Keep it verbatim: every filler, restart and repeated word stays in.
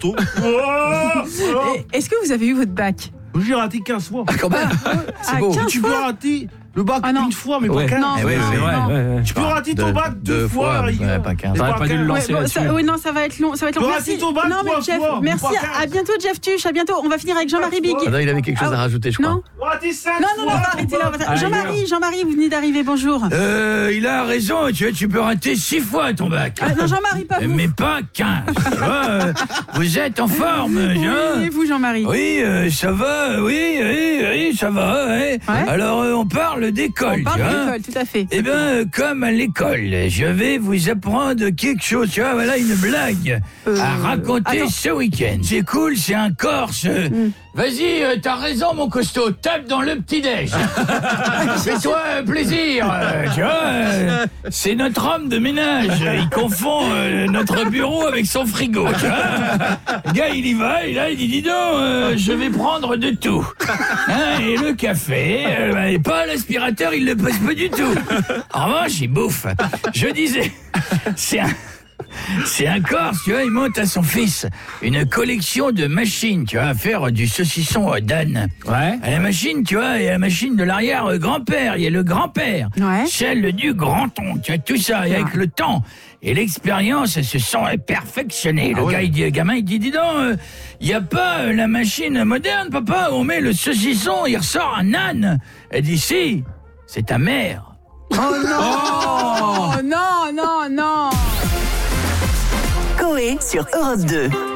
moto. Et est-ce que vous avez eu votre bac? J'ai raté quinze fois. Ah, quand même. C'est Ah, beau. quinze Tu peux fois rater le bac Ah, non. une fois, mais Ouais. pas quinze. Non, Eh ouais, non, c'est vrai, non. ouais, ouais. Tu peux rater ton bac deux, deux fois, fois, la rigueur. ouais, pas quinze. Mais T'aurais pas pas dû le quinze. lancer Ouais, bon, là-dessus. ça, oui, non, ça va être long. Ça va être long. Tu Merci. rates ton bac non, mais trois Jeff, fois, merci. pas À, quinze. à bientôt, Jeff Tuch. À bientôt. On va finir avec Jean-Marie Big. Ah, non, il avait quelque chose Ah, à rajouter, je crois. non. Tu as raté cinq Non, non, non, on fois. va arrêter là. on va- Ah, Jean-Marie, Jean-Marie, vous venez d'arriver. Bonjour. Euh, il a raison, tu, tu peux rater six fois ton bac. Ah, non, Jean-Marie, pas vous. Mais pas quinze. Tu vois, euh, vous êtes en forme, Oui, hein? et vous, Jean-Marie? Oui, euh, ça va, oui, oui, oui, ça va. Ouais. Ouais. Alors, euh, on parle d'école. On parle tu de vois. l'école, tout à fait. Eh bien, euh, comme à l'école, je vais vous apprendre quelque chose. Tu vois, voilà une blague Euh, à raconter attends. ce week-end. C'est cool, c'est un Corse. Mm. Vas-y, euh, t'as raison, mon costaud. Tape dans le petit-déj. Fais-toi euh, plaisir. euh, tu vois, euh, c'est notre homme de ménage. Il confond euh, notre bureau avec son frigo. Tu vois. Le gars, il y va, et là, il dit, dis donc, euh, je vais prendre de tout. Hein, et le café, euh, bah, et pas l'aspirateur, il le passe pas du tout. En revanche, il bouffe. Je disais, c'est un... C'est un Corse, tu vois, il monte à son fils une collection de machines, tu vois, à faire du saucisson euh, d'âne. Ouais. À la machine, tu vois, et à la machine de l'arrière-grand-père, il y a le grand-père, Ouais. celle du grand-oncle, tu vois, tout ça, et avec Ouais. le temps et l'expérience, elles se sont euh, perfectionnées. Le Ah ouais. gars, il dit, le gamin, il dit, dis donc, il n'y a pas euh, la machine moderne, papa, où on met le saucisson, il ressort un âne. Elle dit, si, c'est ta mère. Oh non Oh non, non, non Coé sur Europe deux.